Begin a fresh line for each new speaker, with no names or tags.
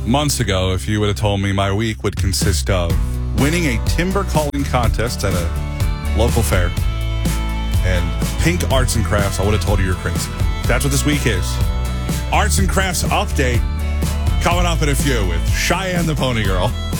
months ago, if you would have told me my week would consist of winning a timber calling contest at a local fair and Pink Arts and Crafts, I would have told you you're crazy. That's what this week is. Arts and Crafts update coming up in a few with Cheyenne the Pony Girl.